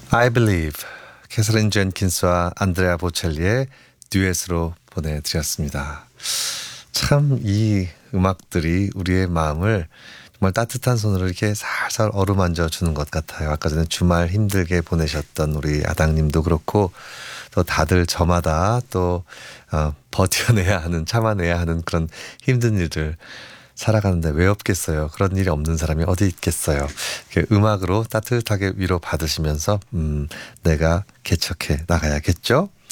I Believe 캐서린 젠킨스와 안드레아 보첼리의 듀엣으로 보내드렸습니다. 참 이 음악들이 우리의 마음을 정말 따뜻한 손으로 이렇게 살살 어루만져 주는 것 같아요. 아까 전에 주말 힘들게 보내셨던 우리 아당님도 그렇고 또 다들 저마다 또 버텨내야 하는 참아내야 하는 그런 힘든 일을 살아가는데 왜 없겠어요. 그런 일이 없는 사람이 어디 있겠어요. 음악으로 따뜻하게 위로받으시면서 내가 개척해 나가야겠죠.